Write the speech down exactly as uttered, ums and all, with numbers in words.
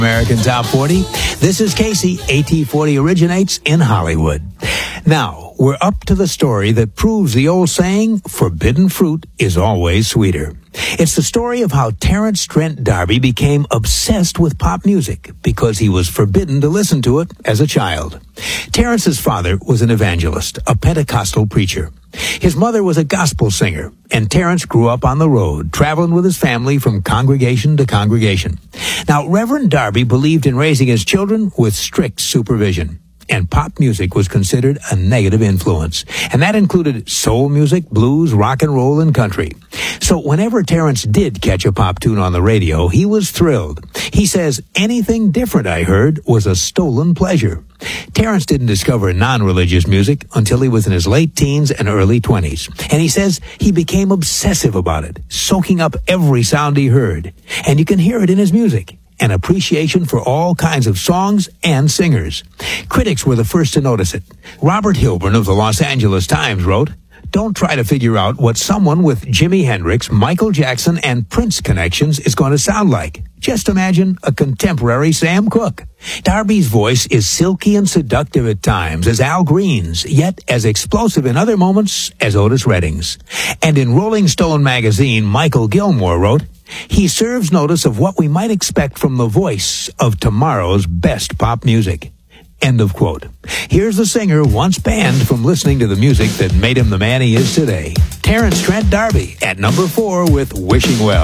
American Top forty. This is Casey. A T forty originates in Hollywood. Now, we're up to the story that proves the old saying, forbidden fruit is always sweeter. It's the story of how Terence Trent D'Arby became obsessed with pop music because he was forbidden to listen to it as a child. Terence's father was an evangelist, a Pentecostal preacher. His mother was a gospel singer, and Terence grew up on the road, traveling with his family from congregation to congregation. Now, Reverend D'Arby believed in raising his children with strict supervision, and pop music was considered a negative influence, and that included soul music, blues, rock and roll, and country. So whenever Terence did catch a pop tune on the radio, he was thrilled. He says, anything different I heard was a stolen pleasure. Terence didn't discover non-religious music until he was in his late teens and early twenties. And he says he became obsessive about it, soaking up every sound he heard. And you can hear it in his music. An appreciation for all kinds of songs and singers. Critics were the first to notice it. Robert Hilburn of the Los Angeles Times wrote, "Don't try to figure out what someone with Jimi Hendrix, Michael Jackson, and Prince connections is going to sound like. Just imagine a contemporary Sam Cooke." D'Arby's voice is silky and seductive at times as Al Green's, yet as explosive in other moments as Otis Redding's. And in Rolling Stone magazine, Michael Gilmore wrote, "He serves notice of what we might expect from the voice of tomorrow's best pop music." End of quote. Here's the singer once banned from listening to the music that made him the man he is today. Terence Trent D'Arby at number four with Wishing Well.